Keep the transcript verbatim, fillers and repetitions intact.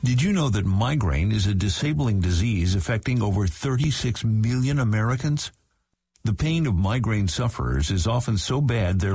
Did you know that migraine is a disabling disease affecting over thirty-six million Americans? The pain of migraine sufferers is often so bad their